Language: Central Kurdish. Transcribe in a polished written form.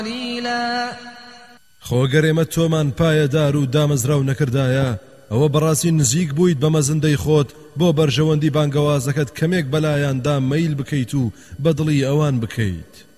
قليلا خۆگەرێمە تۆمان پایەدار و دامەزراو نەکردایە ئەوە بەڕاستی نزیک بوویت بە مەزندەی خۆت بۆ بەرژەوەندی بانگەوازەکەت کەمێک بەلایاندا مەیل بکەیت و بەدڵی ئەوان بکەیت